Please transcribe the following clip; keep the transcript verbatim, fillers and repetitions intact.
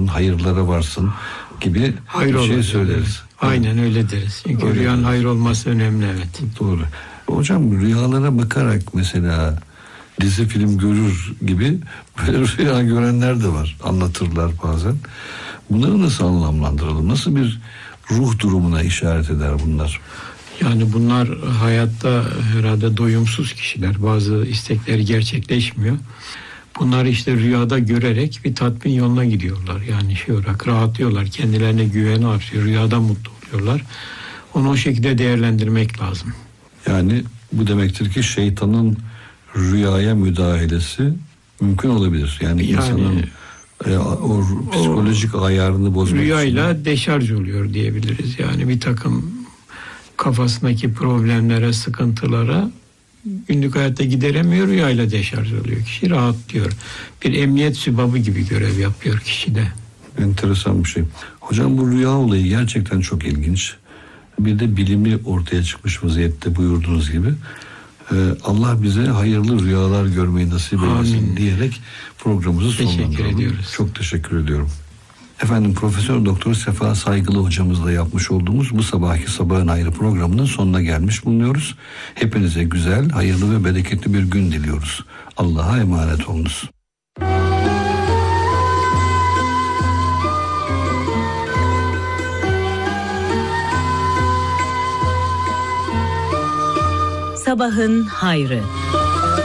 olsun, hayırlara varsın gibi hayır bir şey söyleriz. Evet. Aynen öyle deriz. Çünkü öyle rüyanın hayır olması önemli, evet. Doğru. Hocam rüyalara bakarak mesela dizi film görür gibi böyle rüya görenler de var. Anlatırlar bazen. Bunları nasıl anlamlandıralım? Nasıl bir ruh durumuna işaret eder bunlar? Yani bunlar hayatta herhalde doyumsuz kişiler. Bazı istekleri gerçekleşmiyor. Bunlar işte rüyada görerek bir tatmin yoluna gidiyorlar. Yani şey olarak rahatlıyorlar. Kendilerine güveni artıyor. Rüyada mutlu oluyorlar. Onu o şekilde değerlendirmek lazım. Yani bu demektir ki şeytanın rüyaya müdahalesi mümkün olabilir. Yani, yani insanın e, o psikolojik o, ayarını bozmak rüyayla için. deşarj oluyor diyebiliriz. Yani bir takım kafasındaki problemlere, sıkıntılara günlük hayatta gideremiyor, rüyayla deşarj oluyor. Kişi rahatlıyor. Bir emniyet sübabı gibi görev yapıyor kişide. Enteresan bir şey. Hocam bu rüya olayı gerçekten çok ilginç. Bir de bilimi ortaya çıkmış vaziyette buyurduğunuz gibi. Ee, Allah bize hayırlı rüyalar görmeyi nasip eylesin diyerek programımızı sonlandıralım. Teşekkür ediyoruz. Çok teşekkür ediyorum. Efendim Profesör Doktor Sefa Saygılı hocamızla yapmış olduğumuz bu sabahki Sabahın Hayrı programının sonuna gelmiş bulunuyoruz. Hepinize güzel, hayırlı ve bereketli bir gün diliyoruz. Allah'a emanet olunuz. Sabahın Hayrı.